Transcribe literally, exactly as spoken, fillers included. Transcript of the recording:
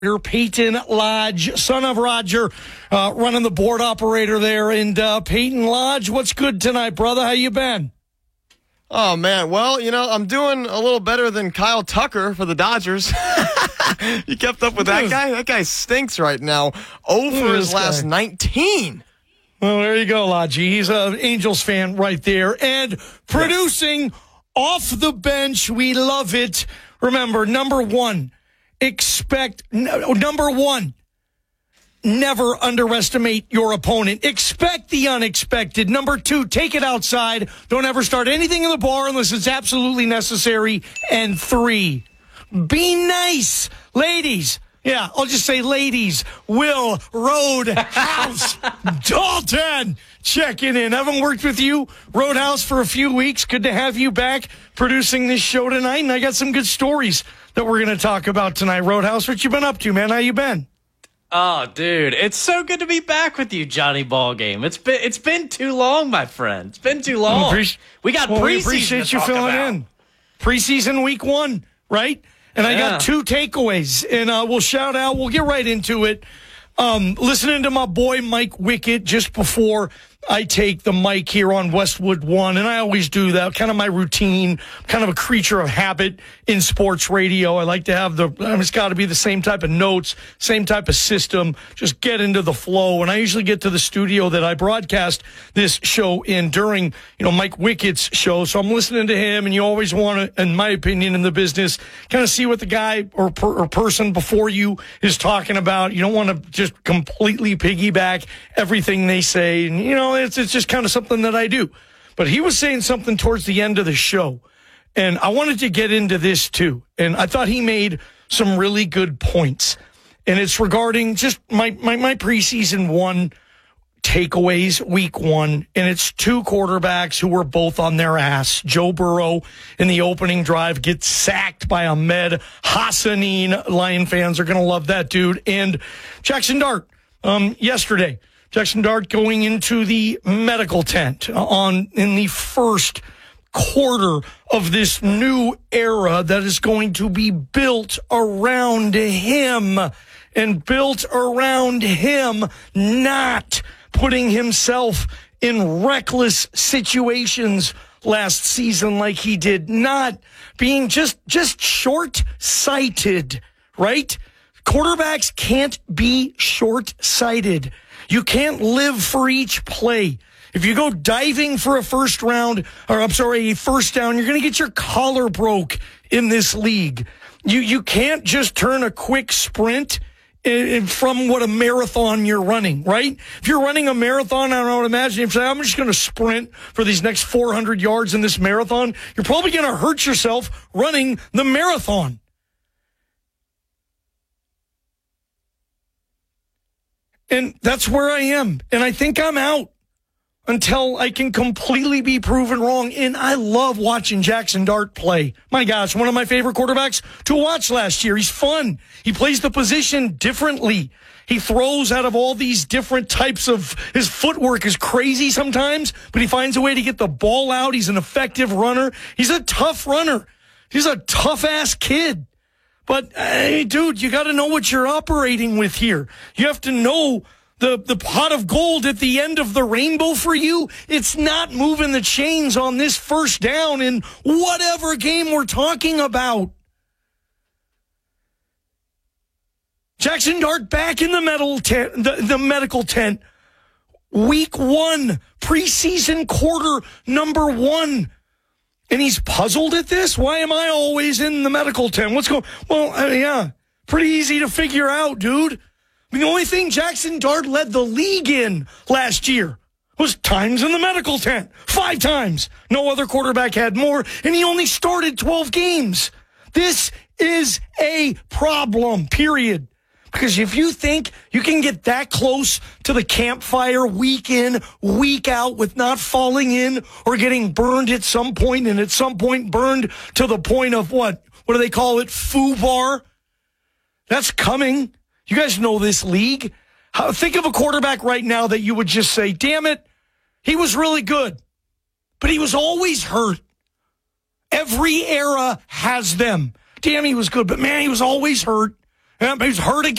Here, Peyton Lodge, son of Roger, uh, running the board operator there. And uh, Peyton Lodge, what's good tonight, brother? How you been? Oh, man. Well, you know, I'm doing a little better than Kyle Tucker for the Dodgers. You kept up with that guy? That guy stinks right now. oh for his last nineteen. Well, there you go, Lodge. He's an Angels fan right there. And producing yes. off the bench, we love it. Remember, number one. Expect, number one, never underestimate your opponent. Expect the unexpected. Number two, take it outside. Don't ever start anything in the bar unless it's absolutely necessary. And three, be nice. Ladies, yeah, I'll just say ladies, Will Roadhouse Dalton checking in. Haven't worked with you, Roadhouse, for a few weeks. Good to have you back producing this show tonight. And I got some good stories that we're going to talk about tonight. Roadhouse, what you been up to, man? How you been? Oh, dude, it's so good to be back with you, Johnny Ballgame. It's been it's been too long, my friend. It's been too long. Pre- we got well, preseason. We appreciate to you filling about. in. Preseason week one, right? And yeah. I got two takeaways, and uh, we'll shout out. We'll get right into it. Um, listening to my boy Mike Wickett just before I take the mic here on Westwood One, and I always do that, kind of my routine, kind of a creature of habit in sports radio. I like to have the, I mean, it's got to be the same type of notes, same type of system, just get into the flow. And I usually get to the studio that I broadcast this show in during, you know, Mike Wickett's show. So I'm listening to him, and you always want to, in my opinion, in the business, kind of see what the guy or, per, or person before you is talking about. You don't want to just completely piggyback everything they say. And, you know, It's it's just kind of something that I do. But he was saying something towards the end of the show, and I wanted to get into this too. And I thought he made some really good points. And it's regarding just my, my, my preseason one takeaways, week one. And it's two quarterbacks who were both on their ass. Joe Burrow in the opening drive gets sacked by Ahmed Hassanin. Lion fans are going to love that dude. And Jackson Dart um, yesterday. Jackson Dart going into the medical tent on in the first quarter of this new era that is going to be built around him and built around him not putting himself in reckless situations last season like he did, not being just just short-sighted, right? Quarterbacks can't be short-sighted. You can't live for each play. If you go diving for a first round, or I'm sorry, a first down, you're going to get your collar broke in this league. You you can't just turn a quick sprint in, from what a marathon you're running, right? If you're running a marathon, I don't imagine if you say, I'm just going to sprint for these next four hundred yards in this marathon, you're probably going to hurt yourself running the marathon. And that's where I am. And I think I'm out until I can completely be proven wrong. And I love watching Jackson Dart play. My gosh, one of my favorite quarterbacks to watch last year. He's fun. He plays the position differently. He throws out of all these different types of, his footwork is crazy sometimes, but he finds a way to get the ball out. He's an effective runner. He's a tough runner. He's a tough-ass kid. But, hey, dude, you got to know what you're operating with here. You have to know the, the pot of gold at the end of the rainbow for you. It's not moving the chains on this first down in whatever game we're talking about. Jackson Dart back in the, metal tent, the, the medical tent. Week one, preseason quarter number one. And he's puzzled at this? Why am I always in the medical tent? What's going on? Well, uh, yeah, pretty easy to figure out, dude. I mean, the only thing Jackson Dart led the league in last year was times in the medical tent. Five times. No other quarterback had more, and he only started twelve games. This is a problem, period. Because if you think you can get that close to the campfire week in, week out with not falling in or getting burned at some point, and at some point burned to the point of what? What do they call it? FUBAR? That's coming. You guys know this league. How, think of a quarterback right now that you would just say, damn it, he was really good, but he was always hurt. Every era has them. Damn, he was good, but man, he was always hurt. Yeah, he's hurt again.